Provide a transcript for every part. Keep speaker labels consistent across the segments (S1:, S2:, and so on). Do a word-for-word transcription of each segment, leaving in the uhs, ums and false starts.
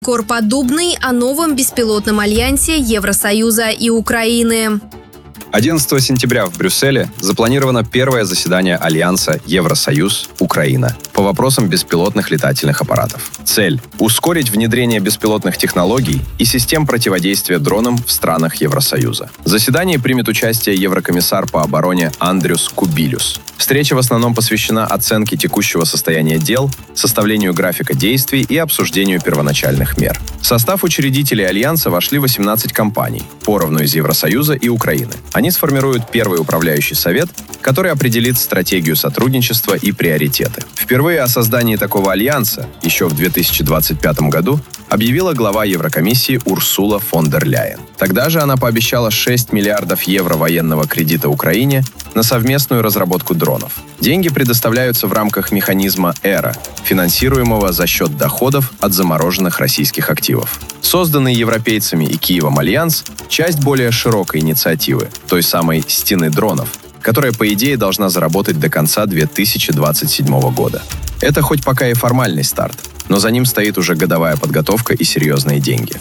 S1: Корподубный о новом беспилотном альянсе Евросоюза и Украины.
S2: одиннадцатого сентября в Брюсселе запланировано первое заседание Альянса Евросоюз-Украина по вопросам беспилотных летательных аппаратов. Цель – ускорить внедрение беспилотных технологий и систем противодействия дронам в странах Евросоюза. В заседании примет участие еврокомиссар по обороне Андрюс Кубилюс. Встреча в основном посвящена оценке текущего состояния дел, составлению графика действий и обсуждению первоначальных мер. В состав учредителей Альянса вошли восемнадцать компаний, поровну из Евросоюза и Украины. Они сформируют первый управляющий совет, который определит стратегию сотрудничества и приоритеты. Впервые о создании такого альянса, еще в две тысячи двадцать пятом году, объявила глава Еврокомиссии Урсула фон дер Ляйен. Тогда же она пообещала шесть миллиардов евро военного кредита Украине на совместную разработку дронов. Деньги предоставляются в рамках механизма «Эра», финансируемого за счет доходов от замороженных российских активов. Созданный европейцами и Киевом альянс – часть более широкой инициативы, той самой «Стены дронов», которая, по идее, должна заработать до конца две тысячи двадцать седьмого года. Это хоть пока и формальный старт, но за ним стоит уже годовая подготовка и серьезные деньги.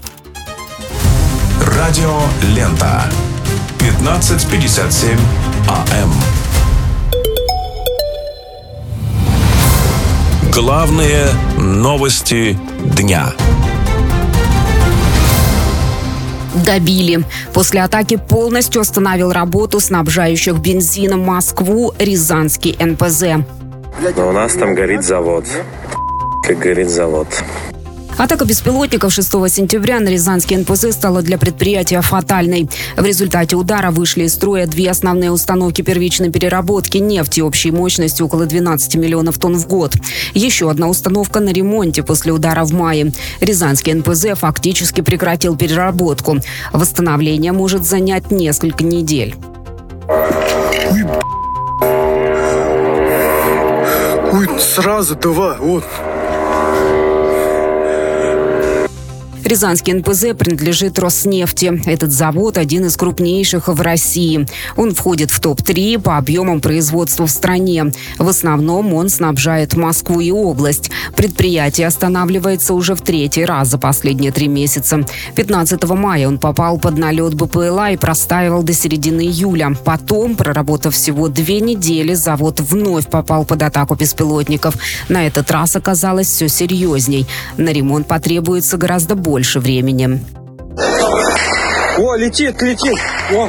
S3: Радио Лента. пятнадцать пятьдесят семь АМ. Главные новости дня.
S4: Добили. После атаки полностью остановил работу снабжающих бензином Москву Рязанский эн пэ зэ.
S5: Но у нас там горит завод. Как горит завод.
S4: Атака беспилотников шестого сентября на Рязанский эн пэ зэ стала для предприятия фатальной. В результате удара вышли из строя две основные установки первичной переработки нефти общей мощностью около двенадцати миллионов тонн в год. Еще одна установка на ремонте после удара в мае. Рязанский эн пэ зэ фактически прекратил переработку. Восстановление может занять несколько недель.
S6: Ой, сразу два, вот.
S4: Рязанский эн пэ зэ принадлежит Роснефти. Этот завод – один из крупнейших в России. Он входит в топ три по объемам производства в стране. В основном он снабжает Москву и область. Предприятие останавливается уже в третий раз за последние три месяца. пятнадцатого мая он попал под налет бэ пэ эл а и простаивал до середины июля. Потом, проработав всего две недели, завод вновь попал под атаку беспилотников. На этот раз оказалось все серьезней. На ремонт потребуется гораздо больше. больше времени.
S6: О, летит, летит! О!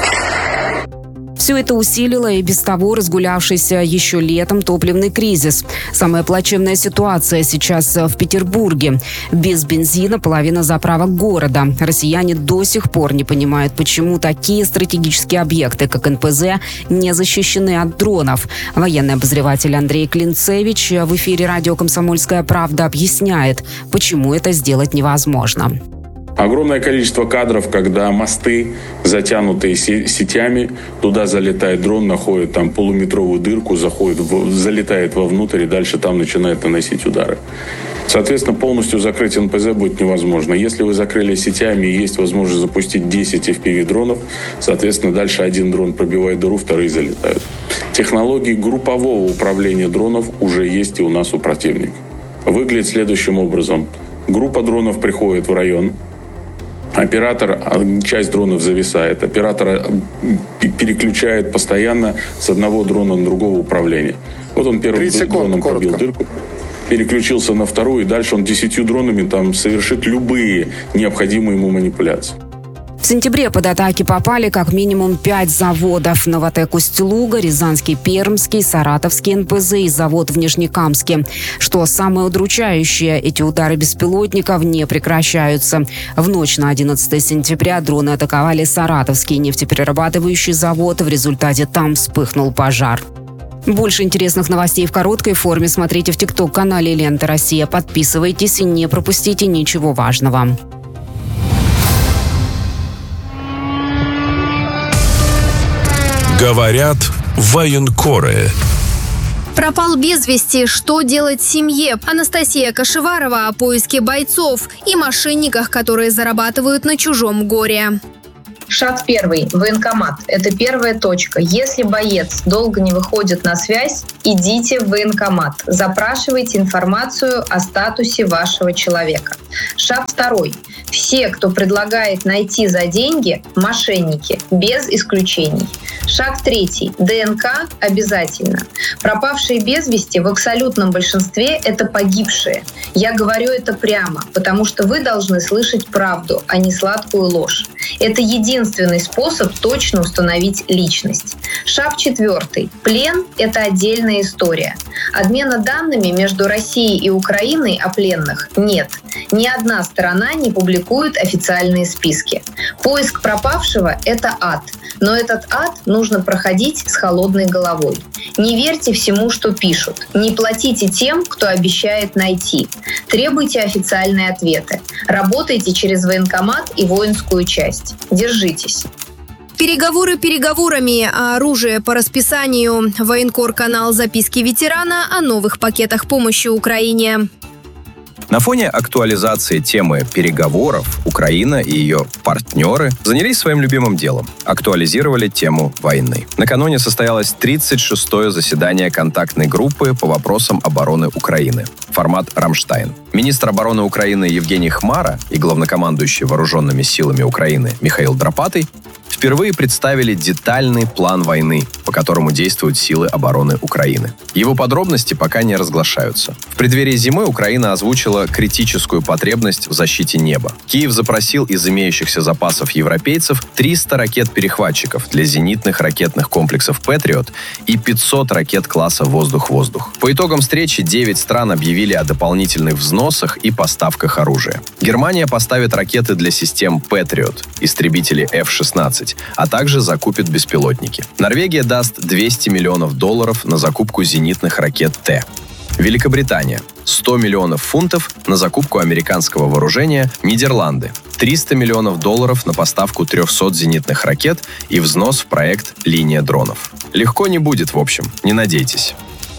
S4: Все это усилило и без того разгулявшийся еще летом топливный кризис. Самая плачевная ситуация сейчас в Петербурге. Без бензина половина заправок города. Россияне до сих пор не понимают, почему такие стратегические объекты, как эн пэ зэ, не защищены от дронов. Военный обозреватель Андрей Клинцевич в эфире радио «Комсомольская правда» объясняет, почему это сделать невозможно.
S7: Огромное количество кадров, когда мосты, затянутые сетями, туда залетает дрон, находит там полуметровую дырку, заходит, в, залетает вовнутрь и дальше там начинает наносить удары. Соответственно, полностью закрыть эн пэ зэ будет невозможно. Если вы закрыли сетями и есть возможность запустить десять эф пи ви-дронов, соответственно, дальше один дрон пробивает дыру, вторые залетают. Технологии группового управления дронов уже есть и у нас у противника. Выглядит следующим образом. Группа дронов приходит в район. Оператор, часть дронов зависает, оператор переключает постоянно с одного дрона на другого управления. Вот он первым дроном пробил дырку, переключился на вторую, и дальше он десятью дронами там совершит любые необходимые ему манипуляции.
S4: В сентябре под атаки попали как минимум пять заводов. Новотек Усть-Луга, Рязанский Пермский, Саратовский эн пэ зэ и завод в Нижнекамске. Что самое удручающее, эти удары беспилотников не прекращаются. В ночь на одиннадцатое сентября дроны атаковали Саратовский нефтеперерабатывающий завод. В результате там вспыхнул пожар. Больше интересных новостей в короткой форме смотрите в тикток-канале «Лента Россия». Подписывайтесь и не пропустите ничего важного.
S3: Говорят военкоры.
S1: Пропал без вести. Что делать семье? Анастасия Кашеварова о поиске бойцов и мошенниках, которые зарабатывают на чужом горе.
S8: Шаг первый. Военкомат. Это первая точка. Если боец долго не выходит на связь, идите в военкомат. Запрашивайте информацию о статусе вашего человека. Шаг второй. Все, кто предлагает найти за деньги, мошенники, без исключений. Шаг третий. ДНК обязательно. Пропавшие без вести в абсолютном большинстве – это погибшие. Я говорю это прямо, потому что вы должны слышать правду, а не сладкую ложь. Это единственный способ точно установить личность. Шаг четвертый. Плен – это отдельная история. Обмена данными между Россией и Украиной о пленных нет. Ни одна сторона не публикует официальные списки. Поиск пропавшего – это ад. Но этот ад нужно проходить с холодной головой. Не верьте всему, что пишут. Не платите тем, кто обещает найти. Требуйте официальные ответы. Работайте через военкомат и воинскую часть. Держитесь.
S1: Переговоры переговорами, а оружие по расписанию. Военкор-канал «Записки ветерана» о новых пакетах помощи Украине.
S2: На фоне актуализации темы переговоров Украина и ее партнеры занялись своим любимым делом – актуализировали тему войны. Накануне состоялось тридцать шестое заседание контактной группы по вопросам обороны Украины. Формат «Рамштайн». Министр обороны Украины Евгений Хмара и главнокомандующий вооруженными силами Украины Михаил Драпатый впервые представили детальный план войны, по которому действуют силы обороны Украины. Его подробности пока не разглашаются. В преддверии зимы Украина озвучила критическую потребность в защите неба. Киев запросил из имеющихся запасов европейцев триста ракет-перехватчиков для зенитных ракетных комплексов «Патриот» и пятьсот ракет класса «Воздух-воздух». По итогам встречи девять стран объявили о дополнительных взносах и поставках оружия. Германия поставит ракеты для систем «Патриот», истребители эф шестнадцать, а также закупит беспилотники. Норвегия даст двести миллионов долларов на закупку зенитных ракет Т. Великобритания – сто миллионов фунтов на закупку американского вооружения. Нидерланды – триста миллионов долларов на поставку трехсот зенитных ракет и взнос в проект «Линия дронов». Легко не будет, в общем, не надейтесь.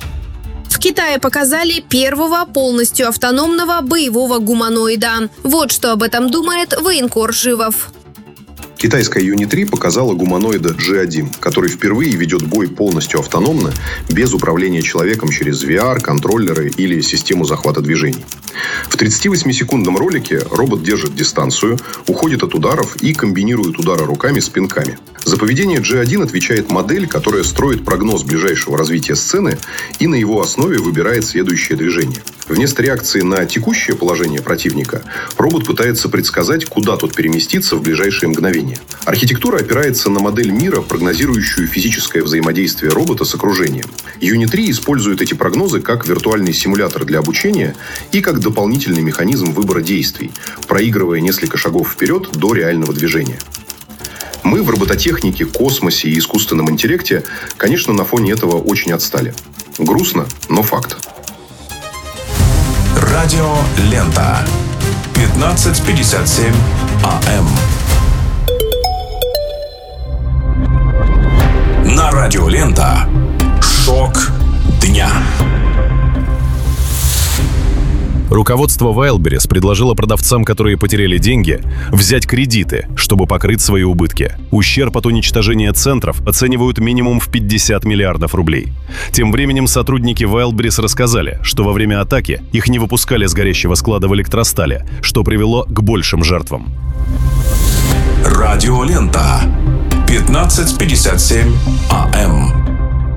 S1: В Китае показали первого полностью автономного боевого гуманоида. Вот что об этом думает военкор Живов.
S9: Китайская Юни три показала гуманоида джи один, который впервые ведет бой полностью автономно, без управления человеком через ви ар, контроллеры или систему захвата движений. В тридцативосьмисекундном ролике робот держит дистанцию, уходит от ударов и комбинирует удары руками с пинками. За поведение джи один отвечает модель, которая строит прогноз ближайшего развития сцены и на его основе выбирает следующее движение. Вместо реакции на текущее положение противника, робот пытается предсказать, куда тот переместится в ближайшие мгновения. Архитектура опирается на модель мира, прогнозирующую физическое взаимодействие робота с окружением. Юни три использует эти прогнозы как виртуальный симулятор для обучения и как дополнительный механизм выбора действий, проигрывая несколько шагов вперед до реального движения. Мы в робототехнике, космосе и искусственном интеллекте, конечно, на фоне этого очень отстали. Грустно, но факт.
S3: Радио Лента. пятнадцать пятьдесят семь АМ. На Радио Лента. Шок дня.
S10: Руководство Wildberries предложило продавцам, которые потеряли деньги, взять кредиты, чтобы покрыть свои убытки. Ущерб от уничтожения центров оценивают минимум в пятьдесят миллиардов рублей. Тем временем сотрудники Wildberries рассказали, что во время атаки их не выпускали с горящего склада в Электростале, что привело к большим жертвам.
S3: Радио Лента. пятнадцать пятьдесят семь АМ.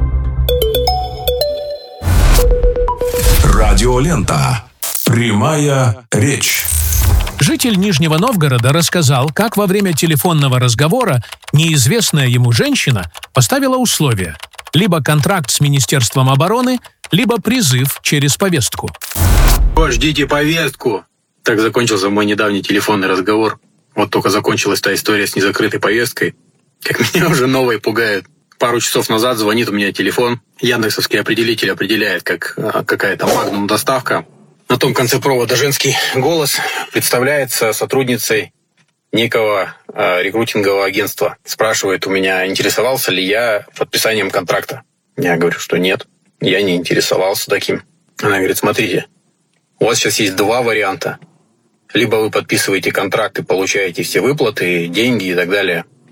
S3: Радио Лента. Прямая речь.
S11: Житель Нижнего Новгорода рассказал, как во время телефонного разговора неизвестная ему женщина поставила условия: либо контракт с Министерством обороны, либо призыв через повестку.
S12: Ждите повестку. Так закончился мой недавний телефонный разговор. Вот только закончилась та история с незакрытой повесткой. Как меня уже новые пугают. Пару часов назад звонит у меня телефон. Яндексовский определитель определяет, как какая-то магнум доставка. На том конце провода женский голос представляется сотрудницей некого э, рекрутингового агентства. Спрашивает у меня, интересовался ли я подписанием контракта. Я говорю, что нет, я не интересовался таким. Она говорит, смотрите, у вас сейчас есть два варианта. Либо вы подписываете контракт и получаете все выплаты, деньги и так далее.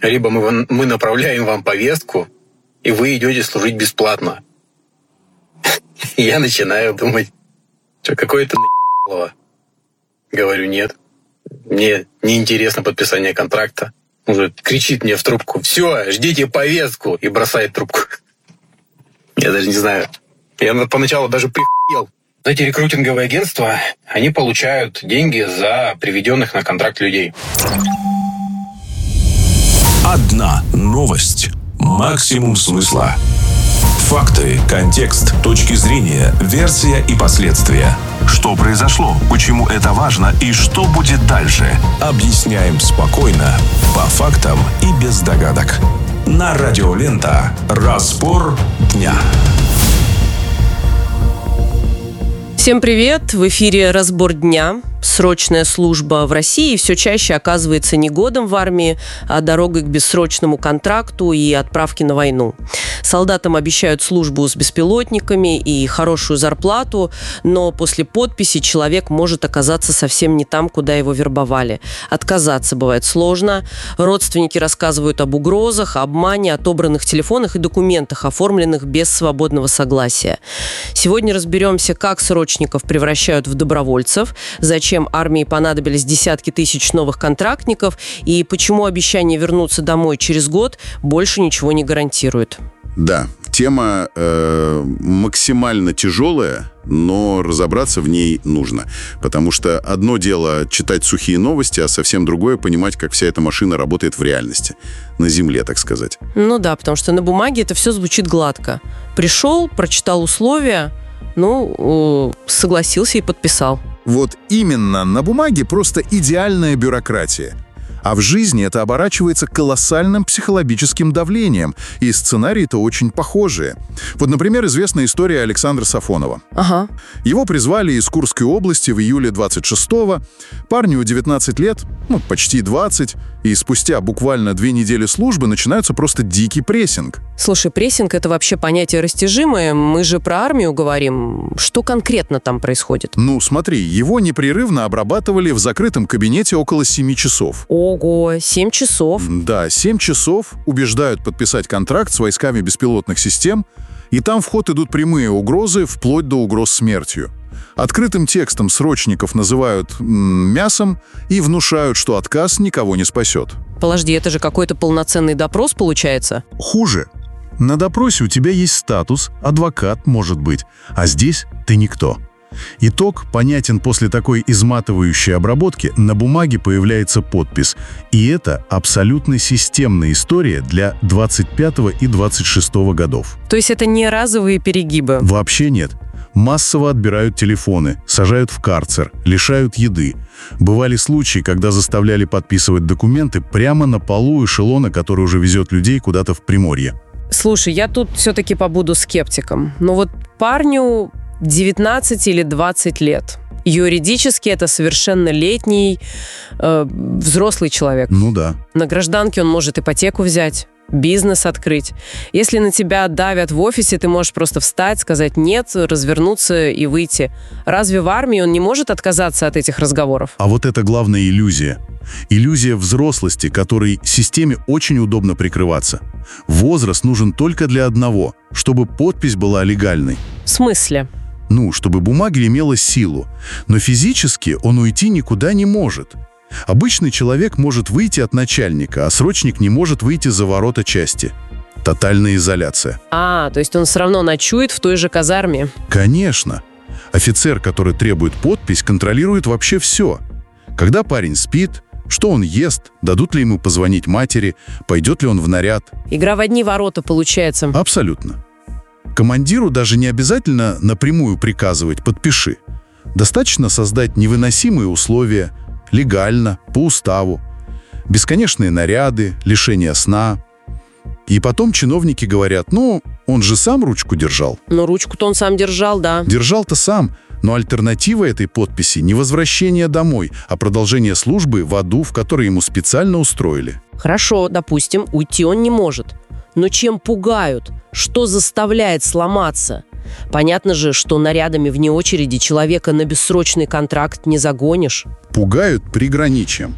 S12: либо мы, мы направляем вам повестку, и вы идете служить бесплатно. Я начинаю думать, что какое-то на***лово. Говорю, нет, мне неинтересно подписание контракта. Он же кричит мне в трубку: все, ждите повестку, и бросает трубку. Я даже не знаю. Я поначалу даже прихуел. Эти рекрутинговые агентства, они получают деньги за приведенных на контракт людей.
S3: Одна новость. Максимум смысла. Факты, контекст, точки зрения, версия и последствия. Что произошло, почему это важно и что будет дальше. Объясняем спокойно, по фактам и без догадок. На Радио Лента. Разбор дня.
S13: Всем привет! В эфире «Разбор дня». Срочная служба в России все чаще оказывается не годом в армии, а дорогой к бессрочному контракту и отправке на войну. Солдатам обещают службу с беспилотниками и хорошую зарплату, но после подписи человек может оказаться совсем не там, куда его вербовали. Отказаться бывает сложно. Родственники рассказывают об угрозах, обмане, отобранных телефонах и документах, оформленных без свободного согласия. Сегодня разберемся, как срочников превращают в добровольцев, зачем Зачем армии понадобились десятки тысяч новых контрактников и почему обещание вернуться домой через год больше ничего не гарантирует.
S14: Да, тема э, максимально тяжелая, но разобраться в ней нужно. Потому что одно дело читать сухие новости, а совсем другое понимать, как вся эта машина работает в реальности. На земле, так сказать.
S13: Ну да, потому что на бумаге это все звучит гладко. Пришел, прочитал условия, ну, согласился и подписал.
S15: Вот именно, на бумаге просто идеальная бюрократия. А в жизни это оборачивается колоссальным психологическим давлением, и сценарии-то очень похожие. Вот, например, известная история Александра Сафонова.
S13: Ага.
S15: Его призвали из Курской области в июле двадцать шестого. Парню девятнадцать лет, ну, почти двадцать, и спустя буквально две недели службы начинается просто дикий прессинг.
S13: Слушай, прессинг — это вообще понятие растяжимое. Мы же про армию говорим. Что конкретно там происходит?
S15: Ну, смотри, его непрерывно обрабатывали в закрытом кабинете около семи часов.
S13: Ого, семь часов?
S15: Да, семь часов убеждают подписать контракт с войсками беспилотных систем, и там в ход идут прямые угрозы, вплоть до угроз смертью. Открытым текстом срочников называют м, мясом и внушают, что отказ никого не спасет.
S13: Подожди, это же какой-то полноценный допрос получается?
S15: Хуже. На допросе у тебя есть статус, адвокат, может быть, а здесь ты никто. Итог понятен после такой изматывающей обработки. На бумаге появляется подпись. И это абсолютно системная история для двадцать пятого и двадцать шестого годов.
S13: То есть это не разовые перегибы?
S15: Вообще нет. Массово отбирают телефоны, сажают в карцер, лишают еды. Бывали случаи, когда заставляли подписывать документы прямо на полу эшелона, который уже везет людей куда-то в Приморье.
S13: Слушай, я тут все-таки побуду скептиком. Но вот парню девятнадцать или двадцать лет. Юридически это совершеннолетний э, взрослый человек.
S15: Ну да.
S13: На гражданке он может ипотеку взять, бизнес открыть. Если на тебя давят в офисе, ты можешь просто встать, сказать «нет», развернуться и выйти. Разве в армии он не может отказаться от этих разговоров?
S15: А вот это главная иллюзия. Иллюзия взрослости, которой системе очень удобно прикрываться. Возраст нужен только для одного, чтобы подпись была легальной.
S13: В смысле?
S15: Ну, чтобы бумага имела силу. Но физически он уйти никуда не может. Обычный человек может выйти от начальника, а срочник не может выйти за ворота части. Тотальная изоляция.
S13: А, то есть он все равно ночует в той же казарме?
S15: Конечно. Офицер, который требует подпись, контролирует вообще все. Когда парень спит, что он ест, дадут ли ему позвонить матери, пойдет ли он в наряд.
S13: Игра в одни ворота получается.
S15: Абсолютно. Командиру даже не обязательно напрямую приказывать «подпиши». Достаточно создать невыносимые условия, легально, по уставу, бесконечные наряды, лишение сна. И потом чиновники говорят: ну, он же сам ручку держал.
S13: Ну, ручку-то он сам держал, да.
S15: Держал-то сам, но альтернатива этой подписи не возвращение домой, а продолжение службы в аду, в который ему специально устроили.
S13: Хорошо, допустим, уйти он не может. Но чем пугают? Что заставляет сломаться? Понятно же, что нарядами вне очереди человека на бессрочный контракт не загонишь.
S15: Пугают приграничием.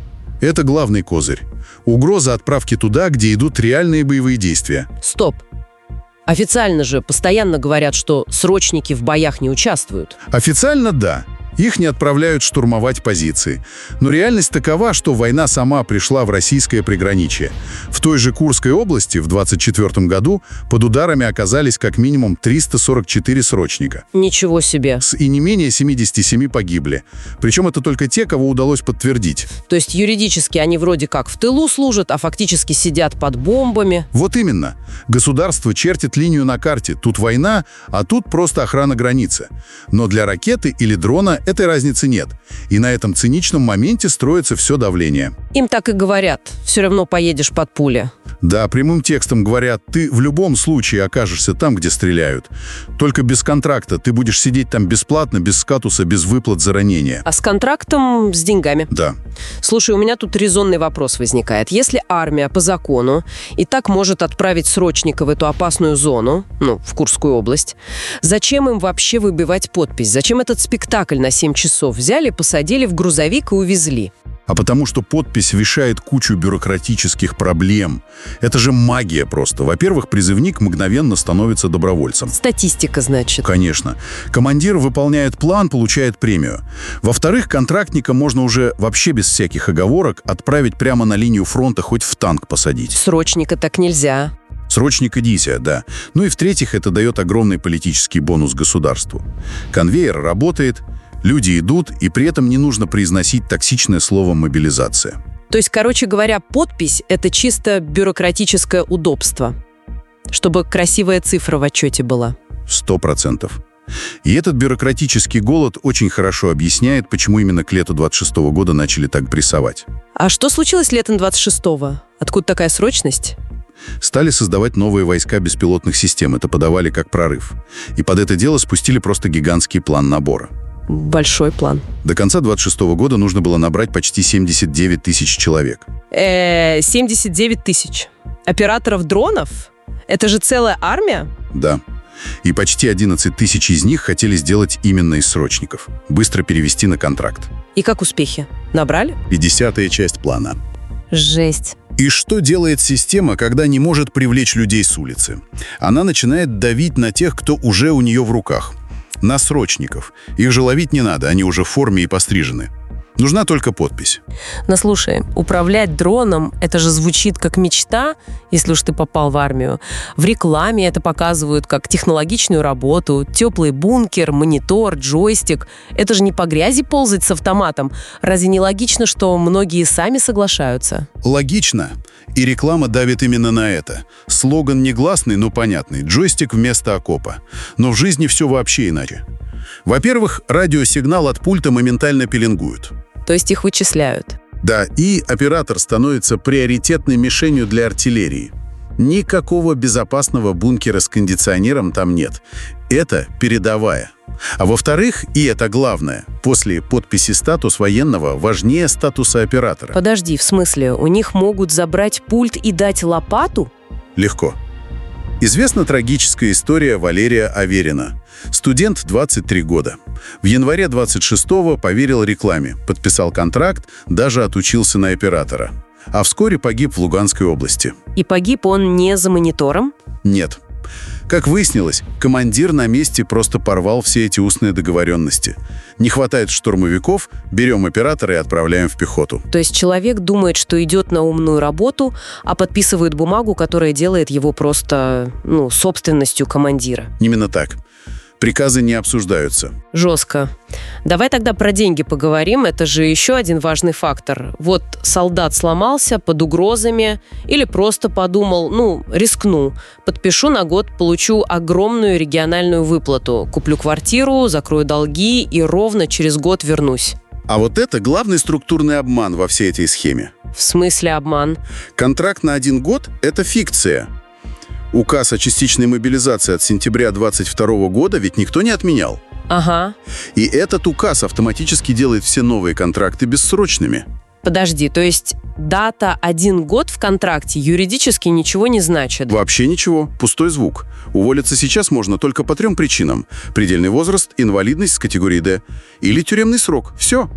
S15: Это главный козырь. Угроза отправки туда, где идут реальные боевые действия.
S13: Стоп. Официально же постоянно говорят, что срочники в боях не участвуют.
S15: Официально – да. Их не отправляют штурмовать позиции. Но реальность такова, что война сама пришла в российское приграничье. В той же Курской области в двадцать четвёртом году под ударами оказались как минимум триста сорок четыре срочника.
S13: Ничего себе.
S15: И не менее семидесяти семи погибли. Причем это только те, кого удалось подтвердить.
S13: То есть юридически они вроде как в тылу служат, а фактически сидят под бомбами.
S15: Вот именно. Государство чертит линию на карте. Тут война, а тут просто охрана границы. Но для ракеты или дрона этой разницы нет. И на этом циничном моменте строится все давление.
S13: Им так и говорят. Все равно поедешь под пули.
S15: Да, прямым текстом говорят, ты в любом случае окажешься там, где стреляют. Только без контракта. Ты будешь сидеть там бесплатно, без статуса, без выплат за ранение.
S13: А с контрактом, с деньгами?
S15: Да.
S13: Слушай, у меня тут резонный вопрос возникает. Если армия по закону и так может отправить срочника в эту опасную зону, ну, в Курскую область, зачем им вообще выбивать подпись? Зачем этот спектакль на семь часов? Взяли, посадили в грузовик и увезли.
S15: А потому что подпись решает кучу бюрократических проблем. Это же магия просто. Во-первых, призывник мгновенно становится добровольцем.
S13: Статистика, значит.
S15: Конечно. Командир выполняет план, получает премию. Во-вторых, контрактника можно уже вообще без всяких оговорок отправить прямо на линию фронта, хоть в танк посадить.
S13: Срочника так нельзя.
S15: Срочника Дися, да. Ну и в-третьих, это дает огромный политический бонус государству. Конвейер работает, люди идут, и при этом не нужно произносить токсичное слово «мобилизация».
S13: То есть, короче говоря, подпись – это чисто бюрократическое удобство, чтобы красивая цифра в отчете была.
S15: Сто процентов. И этот бюрократический голод очень хорошо объясняет, почему именно к лету двадцать шестого года начали так прессовать.
S13: А что случилось летом двадцать шестого? Откуда такая срочность?
S15: Стали создавать новые войска беспилотных систем. Это подавали как прорыв. И под это дело спустили просто гигантский план набора.
S13: Большой план.
S15: До конца двадцать шестого года нужно было набрать почти семьдесят девять тысяч человек.
S13: Э-э, семьдесят девять тысяч. Операторов дронов? Это же целая армия?
S15: Да. И почти одиннадцать тысяч из них хотели сделать именно из срочников. Быстро перевести на контракт.
S13: И как успехи? Набрали?
S15: пятидесятая часть плана.
S13: Жесть.
S15: И что делает система, когда не может привлечь людей с улицы? Она начинает давить на тех, кто уже у нее в руках. На срочников. Их же ловить не надо, они уже в форме и пострижены. Нужна только подпись.
S13: Но слушай, управлять дроном – это же звучит как мечта, если уж ты попал в армию. В рекламе это показывают как технологичную работу, теплый бункер, монитор, джойстик. Это же не по грязи ползать с автоматом. Разве не логично, что многие сами соглашаются?
S15: Логично. И реклама давит именно на это. Слоган негласный, но понятный. Джойстик вместо окопа. Но в жизни все вообще иначе. Во-первых, радиосигнал от пульта моментально пеленгуют.
S13: То есть их вычисляют.
S15: Да, и оператор становится приоритетной мишенью для артиллерии. Никакого безопасного бункера с кондиционером там нет. Это передовая. А во-вторых, и это главное, после подписи статус военного важнее статуса оператора.
S13: Подожди, в смысле, у них могут забрать пульт и дать лопату?
S15: Легко. Известна трагическая история Валерия Аверина. Студент, двадцать три года. В январе двадцать шестого поверил рекламе, подписал контракт, даже отучился на оператора. А вскоре погиб в Луганской области.
S13: И погиб он не за монитором?
S15: Нет. Как выяснилось, командир на месте просто порвал все эти устные договоренности. Не хватает штурмовиков, берем оператора и отправляем в пехоту.
S13: То есть человек думает, что идет на умную работу, а подписывает бумагу, которая делает его просто, ну, собственностью командира.
S15: Именно так. Приказы не обсуждаются.
S13: Жестко. Давай тогда про деньги поговорим. Это же еще один важный фактор. Вот солдат сломался под угрозами или просто подумал, ну, рискну, подпишу на год, получу огромную региональную выплату, куплю квартиру, закрою долги и ровно через год вернусь.
S15: А вот это главный структурный обман во всей этой схеме.
S13: В смысле обман?
S15: Контракт на один год – это фикция. Указ о частичной мобилизации от сентября двадцать второго года ведь никто не отменял.
S13: Ага.
S15: И этот указ автоматически делает все новые контракты бессрочными.
S13: Подожди, то есть дата один год в контракте юридически ничего не значит?
S15: Вообще ничего. Пустой звук. Уволиться сейчас можно только по трем причинам. Предельный возраст, инвалидность с категории Д или тюремный срок. Все.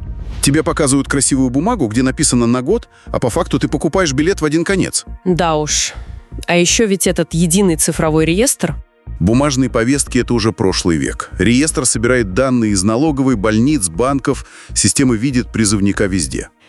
S14: Тебе показывают красивую бумагу, где написано на год, а по факту ты покупаешь билет в один конец.
S13: Да уж. А еще ведь этот единый цифровой реестр.
S14: Бумажные повестки – это уже прошлый век. Реестр собирает данные из налоговой, больниц, банков. Система видит призывника везде.